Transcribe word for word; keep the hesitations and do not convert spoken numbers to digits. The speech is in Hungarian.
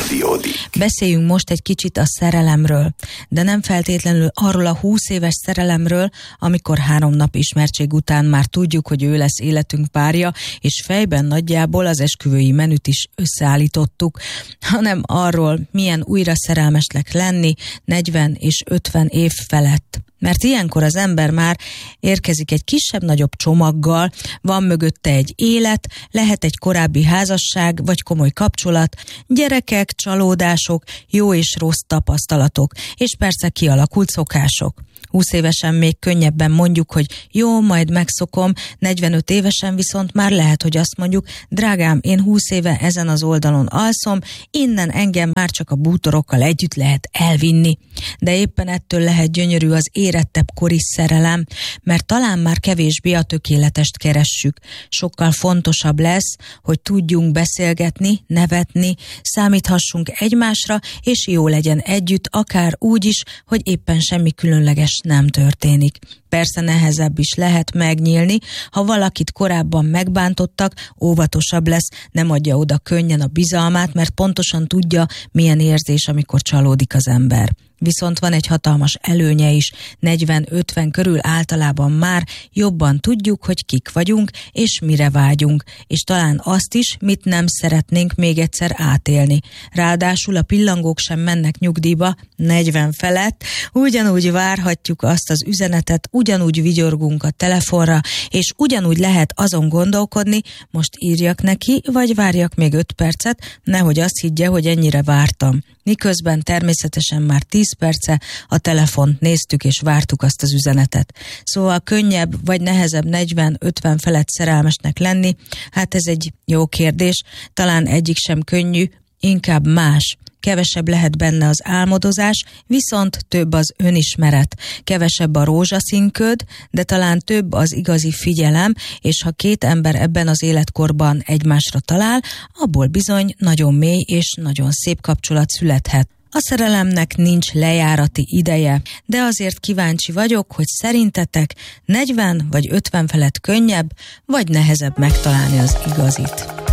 adódik. Beszéljünk most egy kicsit a szerelemről, de nem feltétlenül arról a húsz éves szerelemről, amikor három nap ismertség után már tudjuk, hogy ő lesz életünk párja, és fejben nagyjából az esküvői menüt is összeállítottuk, hanem arról, milyen újra szerelmesnek lenni negyven és ötven év felett. Mert ilyenkor az ember már érkezik egy kisebb-nagyobb csomaggal, van mögötte egy élet, lehet egy korábbi házasság vagy komoly kapcsolat, gyerekek, csalódások, jó és rossz tapasztalatok, és persze kialakult szokások. húsz évesen még könnyebben mondjuk, hogy jó, majd megszokom, negyvenöt évesen viszont már lehet, hogy azt mondjuk, drágám, én húsz éve ezen az oldalon alszom, innen engem már csak a bútorokkal együtt lehet elvinni. De éppen ettől lehet gyönyörű az érettebb kori szerelem, mert talán már kevésbé a tökéletest keressük. Sokkal fontosabb lesz, hogy tudjunk beszélgetni, nevetni, számíthassunk egymásra, és jó legyen együtt, akár úgy is, hogy éppen semmi különleges nem történik. Persze nehezebb is lehet megnyílni, ha valakit korábban megbántottak, óvatosabb lesz, nem adja oda könnyen a bizalmát, mert pontosan tudja, milyen érzés, amikor csalódik az ember. Viszont van egy hatalmas előnye is, negyven-ötven körül általában már jobban tudjuk, hogy kik vagyunk, és mire vágyunk, és talán azt is, mit nem szeretnénk még egyszer átélni. Ráadásul a pillangók sem mennek nyugdíjba, negyven felett, ugyanúgy várhatjuk azt az üzenetet, ugyanúgy vigyorgunk a telefonra, és ugyanúgy lehet azon gondolkodni, most írjak neki, vagy várjak még öt percet, nehogy azt higgye, hogy ennyire vártam. Miközben természetesen már tíz perce a telefont néztük és vártuk azt az üzenetet. Szóval könnyebb vagy nehezebb negyven-ötven felett szerelmesnek lenni, hát ez egy jó kérdés, talán egyik sem könnyű, inkább más. Kevesebb lehet benne az álmodozás, viszont több az önismeret. Kevesebb a rózsaszínköd, de talán több az igazi figyelem, és ha két ember ebben az életkorban egymásra talál, abból bizony nagyon mély és nagyon szép kapcsolat születhet. A szerelemnek nincs lejárati ideje, de azért kíváncsi vagyok, hogy szerintetek negyven vagy ötven felett könnyebb, vagy nehezebb megtalálni az igazit.